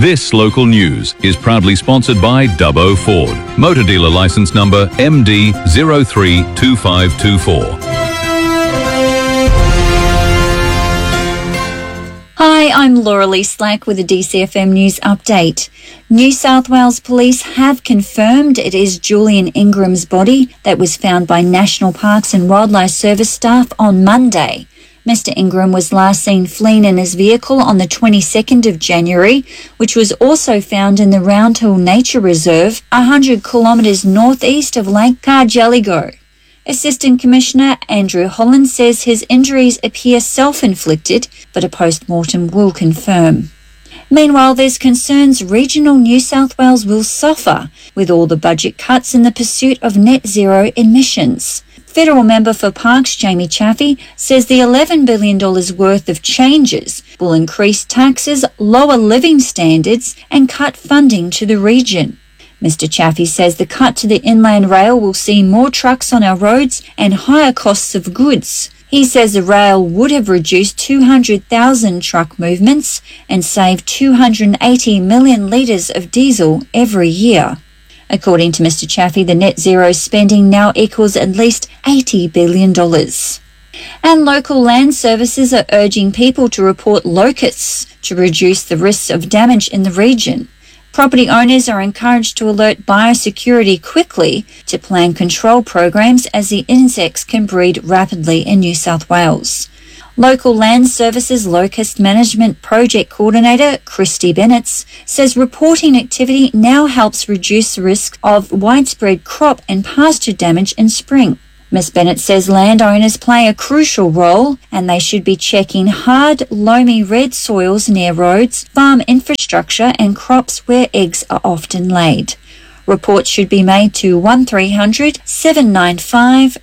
This local news is proudly sponsored by Dubbo Ford. Motor dealer license number MD032524. Hi, I'm Laura Lee Slack with a DCFM News update. New South Wales Police have confirmed it is Julian Ingram's body that was found by National Parks and Wildlife Service staff on Monday. Mr. Ingram was last seen fleeing in his vehicle on the 22nd of January, which was also found in the Round Hill Nature Reserve, 100 kilometres northeast of Lake Cargelligo. Assistant Commissioner Andrew Holland says his injuries appear self-inflicted, but a post-mortem will confirm. Meanwhile, there's concerns regional New South Wales will suffer with all the budget cuts in the pursuit of net zero emissions. Federal Member for Parks Jamie Chaffey says the $11 billion worth of changes will increase taxes, lower living standards and cut funding to the region. Mr. Chaffey says the cut to the inland rail will see more trucks on our roads and higher costs of goods. He says the rail would have reduced 200,000 truck movements and saved 280 million litres of diesel every year. According to Mr. Chaffey, the net zero spending now equals at least $80 billion. And local land services are urging people to report locusts to reduce the risks of damage in the region. Property owners are encouraged to alert biosecurity quickly to plan control programs as the insects can breed rapidly in New South Wales. Local Land Services Locust Management Project Coordinator Christy Bennett says reporting activity now helps reduce the risk of widespread crop and pasture damage in spring. Ms. Bennett says landowners play a crucial role and they should be checking hard, loamy red soils near roads, farm infrastructure and crops where eggs are often laid. Reports should be made to 1300 795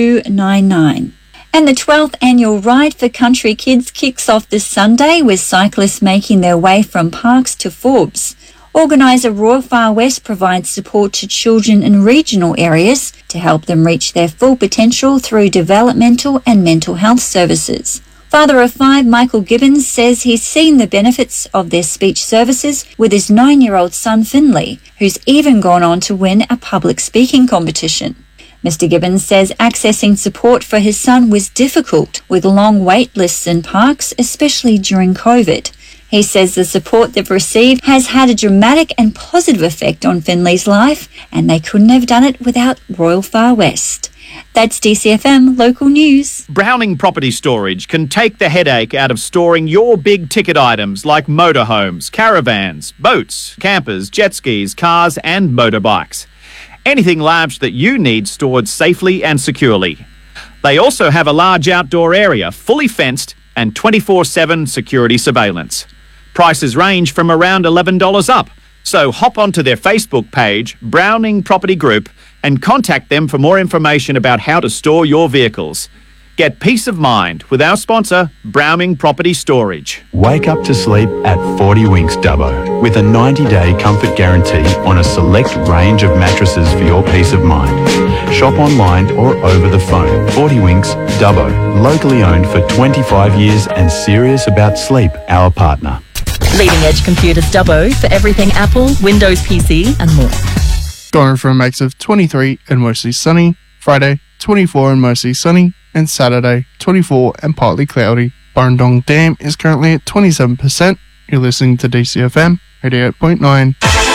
299. And the 12th annual Ride for Country Kids kicks off this Sunday with cyclists making their way from Parks to Forbes. Organiser Royal Far West provides support to children in regional areas to help them reach their full potential through developmental and mental health services. Father of 5, Michael Gibbons, says he's seen the benefits of their speech services with his 9-year-old son Finley, who's even gone on to win a public speaking competition. Mr. Gibbons says accessing support for his son was difficult with long wait lists in parks, especially during COVID. He says the support they've received has had a dramatic and positive effect on Finley's life, and they couldn't have done it without Royal Far West. That's DCFM Local News. Browning Property Storage can take the headache out of storing your big-ticket items like motorhomes, caravans, boats, campers, jet skis, cars and motorbikes. Anything large that you need stored safely and securely. They also have a large outdoor area, fully fenced and 24/7 security surveillance. Prices range from around $11 up, so hop onto their Facebook page, Browning Property Group, and contact them for more information about how to store your vehicles. Get peace of mind with our sponsor, Browning Property Storage. Wake up to sleep at 40 Winks Dubbo with a 90-day comfort guarantee on a select range of mattresses for your peace of mind. Shop online or over the phone. 40 Winks Dubbo, locally owned for 25 years and serious about sleep, our partner. Leading Edge Computers Dubbo for everything Apple, Windows PC and more. Going for a max of 23 and mostly sunny, Friday 24 and mostly sunny, and Saturday 24 and partly cloudy. Burrendong Dam is currently at 27%. You're listening to DCFM 88.9.